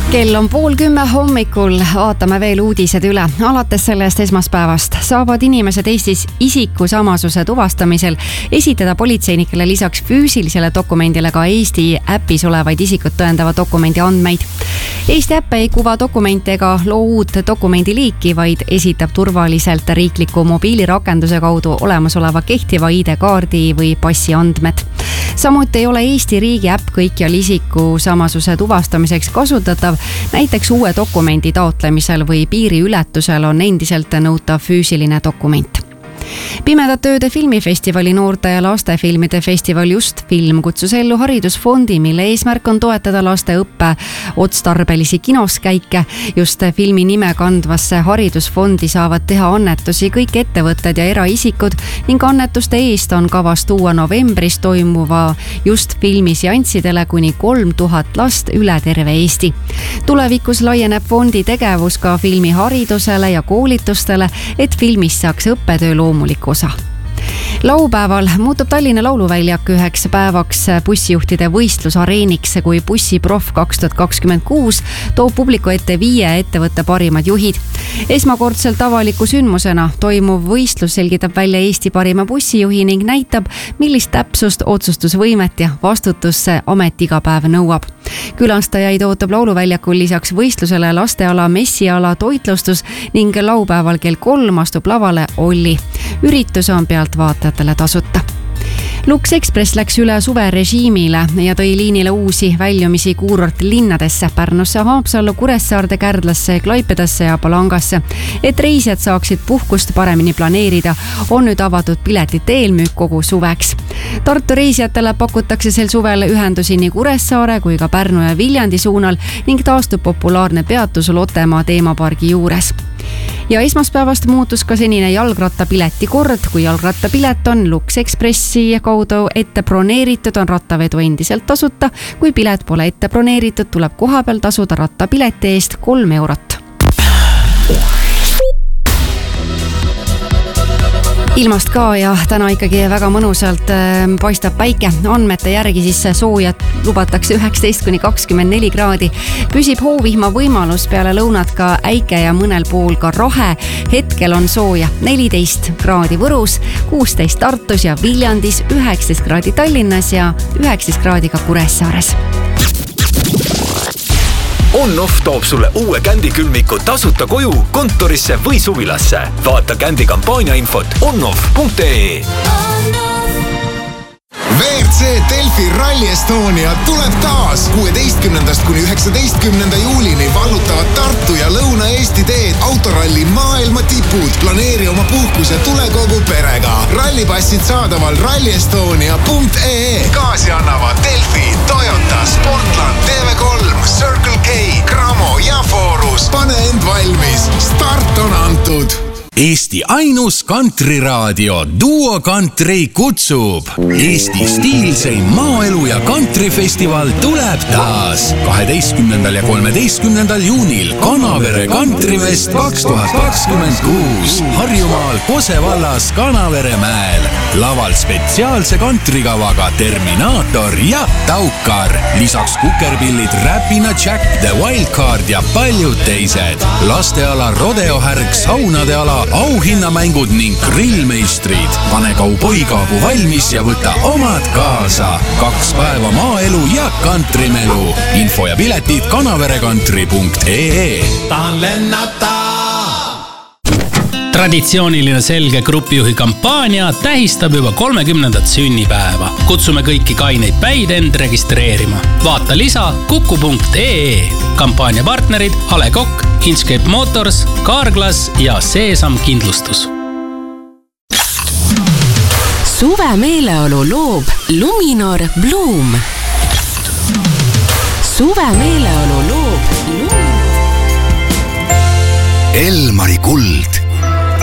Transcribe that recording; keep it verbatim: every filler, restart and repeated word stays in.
Kell on pool kümme hommikul, vaatame veel uudised üle. Alates sellest esmaspäevast saavad inimesed Eestis isikusamasuse tuvastamisel esitada politseinikele lisaks füüsilisele dokumendile ka Eesti äpis olevaid isikut tõendava dokumendi andmeid. Eesti äpp ei kuva dokumente ega loo uut dokumendiliiki, vaid esitab turvaliselt riikliku mobiilirakenduse kaudu olemasoleva kehtiva I D-kaardi või passi andmed. Samuti ei ole Eesti riigi äpp kõikjal isikusamasuse tuvastamiseks kasutatav. Näiteks uue dokumendi taotlemisel või piiriületusel on endiselt nõutav füüsiline dokument. Pimedate ööde filmifestivali noorte ja lastefilmide festival Just Film kutsus ellu haridusfondi, mille eesmärk on toetada laste õppe otstarbelisi kinoskäike. Just filmi nime kandvasse haridusfondi saavad teha annetusi kõik ettevõtted ja eraisikud ning annetuste eest on kavas tuua novembris toimuva Just Filmi seanssidele kuni kolm tuhat last üle terve Eesti. Tulevikus laieneb fondi tegevus ka filmiharidusele ja koolitustele, et filmist saaks õppetöö loomulik osa. Laupäeval muutub Tallinna Lauluväljak üheks päevaks bussijuhtide võistlusareeniks, kui Bussiproff kaks tuhat kakskümmend kuus toob publiku ette viie ettevõtte parimad juhid. Esmakordselt avaliku sündmusena toimuv võistlus selgitab välja Eesti parima bussijuhi ning näitab, millist täpsust, otsustusvõimet ja vastutusse amet iga päev nõuab. Külastajaid ootab Lauluväljakul lisaks võistlusele lasteala, messiala, toitlustus ning laupäeval kell kolm astub lavale Olli. Üritus on pealtvaatajatele tasuta. Lux Express läks üle suverežiimile ja tõi liinile uusi väljumisi kuurortlinnadesse Pärnusse, Haapsallu, Kuressaarde, Kärdlasse, Klaipedasse ja Palangasse. Et reisijad saaksid puhkust paremini planeerida, on nüüd avatud piletite eelmüük kogu suveks. Tartu reisijatele pakutakse sel suvel ühendusi nii Kuressaare kui ka Pärnu ja Viljandi suunal ning taastub populaarne peatus Lottemaa teemapargi juures. Ja esmaspäevast muutus ka senine jalgrattapileti kord. Kui jalgrattapilet on Lux Expressi kaudu ette broneeritud, on rattavedu endiselt tasuta. Kui pilet pole ette broneeritud, tuleb kohapeal tasuda rattapileti eest kolm eurot. Ilmast ka ja täna ikkagi väga mõnusalt paistab päike. Andmete järgi siis soojad lubatakse üheksateist kuni kakskümmend neli kraadi. Püsib hoovihma võimalus peale lõunat ka äike ja mõnel pool ka rahe. Hetkel on sooja neliteist kraadi Võrus, kuusteist Tartus ja Viljandis, üheksateist kraadi Tallinnas ja üheksateist kraadi ka Kuressaares. On-Off toob sulle uue Kändi külmiku tasuta koju, kontorisse või suvilasse. Vaata Kändi kampaania infot onoff punkt ee. V R C Delfi Rally Estonia tuleb taas. kuueteistkümnendast kuni üheksateistkümnenda juulini vallutavad Tartu ja Lõuna-Eesti teed autoralli maailma tipud. Planeeri oma puhkus ja tule kogu perega. Rallipassid saadaval rally estonia punkt ee. Kaasi annavad Delfi, Toyota, Sportland, T V kolm, Circle K, Cramo ja Forus. Pane end valmis. Start on antud. Eesti ainus kantriradio Duo Country kutsub. Eesti stiilseim maaelu ja kantrifestival tuleb taas. kaheteistkümnendal ja kolmeteistkümnendal juunil Kanavere Kantrifest kaks tuhat kakskümmend kuus. Harjumaal Kose vallas Kanavere mäel. Laval spetsiaalse kantrikavaga Terminaator ja Taukar. Lisaks kukerpillid Räpina Jack, The Wildcard ja paljud teised. Lasteala rodeohärg, saunade ala, auhinnamängud ning grillmeistrid. Pane kauboikaabu valmis ja võta omad kaasa. Kaks päeva maaelu ja kantrimelu. Info ja piletid kanaverekantri punkt ee. Tahan lennata! Traditsiooniline Selge grupijuhi kampaania tähistab juba kolmekümnendat sünnipäeva. Kutsume kõiki kaineid päid end registreerima. Vaata lisa kuku punkt ee. Kampaania partnerid A Le Coq, Inchcape Motors, Carglass ja Seesam kindlustus. Suve meeleolu loob Luminor Bloom. Suve meeleolu loob Luminor. Elmari kuld.